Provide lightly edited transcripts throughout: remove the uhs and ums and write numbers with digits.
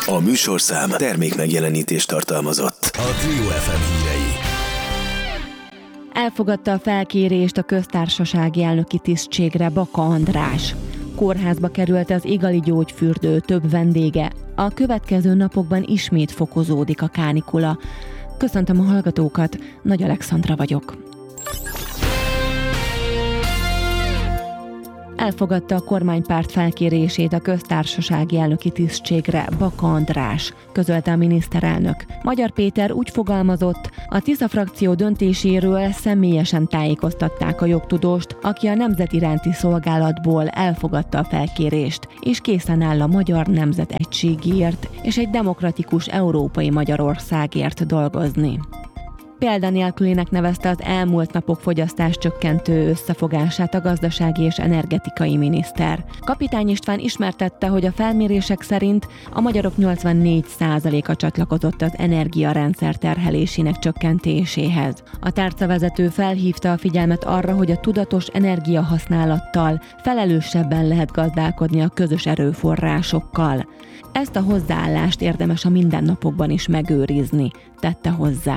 A műsorszám termékmegjelenítést tartalmazott. A Trio FM hírei. Elfogadta a felkérést a köztársasági elnöki tisztségre Baka András. Kórházba került az Igali Gyógyfürdő több vendége. A következő napokban ismét fokozódik a kánikula. Köszöntöm a hallgatókat, Nagy Alexandra vagyok. Elfogadta a kormánypárt felkérését a köztársasági elnöki tisztségre Baka András, közölte a miniszterelnök. Magyar Péter úgy fogalmazott, a Tisza frakció döntéséről személyesen tájékoztatták a jogtudóst, aki a nemzetiránti szolgálatból elfogadta a felkérést, és készen áll a magyar nemzet egységért és egy demokratikus európai Magyarországért dolgozni. Példanélkülinek nevezte az elmúlt napok fogyasztás csökkentő összefogását a gazdasági és energetikai miniszter. Kapitány István ismertette, hogy a felmérések szerint a magyarok 84%-a csatlakozott az energiarendszer terhelésének csökkentéséhez. A tárcavezető felhívta a figyelmet arra, hogy a tudatos energiahasználattal felelősebben lehet gazdálkodni a közös erőforrásokkal. Ezt a hozzáállást érdemes a mindennapokban is megőrizni, tette hozzá.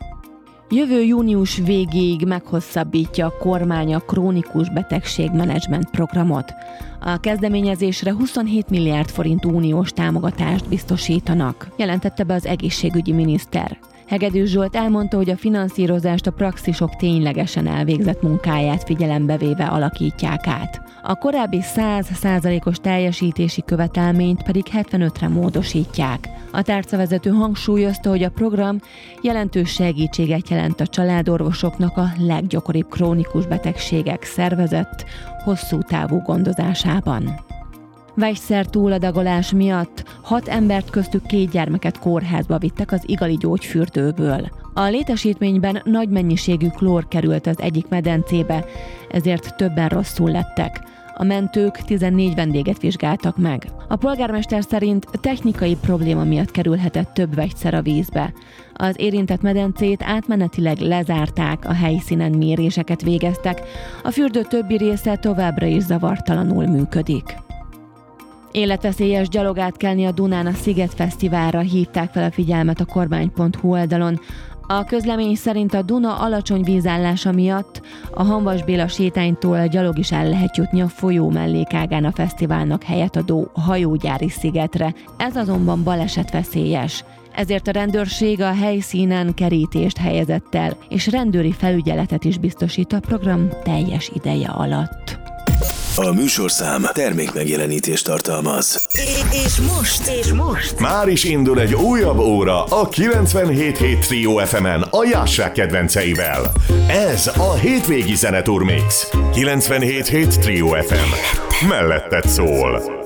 Jövő június végéig meghosszabbítja a kormány a krónikus betegségmenedzsment programot. A kezdeményezésre 27 milliárd forint uniós támogatást biztosítanak, jelentette be az egészségügyi miniszter. Hegedűs Zsolt elmondta, hogy a finanszírozást a praxisok ténylegesen elvégzett munkáját figyelembe véve alakítják át. A korábbi 100%-os teljesítési követelményt pedig 75-re módosítják. A tárcavezető hangsúlyozta, hogy a program jelentős segítséget jelent a családorvosoknak a leggyakoribb krónikus betegségek szervezett, hosszú távú gondozásában. Vegyszer túladagolás miatt 6 embert, köztük 2 gyermeket kórházba vittek az Igali Gyógyfürdőből. A létesítményben nagy mennyiségű klór került az egyik medencébe, ezért többen rosszul lettek. A mentők 14 vendéget vizsgáltak meg. A polgármester szerint technikai probléma miatt kerülhetett több vegyszer a vízbe. Az érintett medencét átmenetileg lezárták, a helyszínen méréseket végeztek, a fürdő többi része továbbra is zavartalanul működik. Életveszélyes gyalogátkelni a Dunán a Sziget Fesztiválra hívták fel a figyelmet a kormány.hu oldalon. A közlemény szerint a Duna alacsony vízállása miatt a Hamvas Béla sétánytól gyalog is el lehet jutni a folyó mellékágán a fesztiválnak helyet adó hajógyári szigetre. Ez azonban balesetveszélyes. Ezért a rendőrség a helyszínen kerítést helyezett el, és rendőri felügyeletet is biztosít a program teljes ideje alatt. A műsorszám termékmegjelenítést tartalmaz. És most már is indul egy újabb óra a 97.7 Trio FM-en a Jássák kedvenceivel. Ez a hétvégi zeneturmix. 97.7 Trio FM. Melletted szól.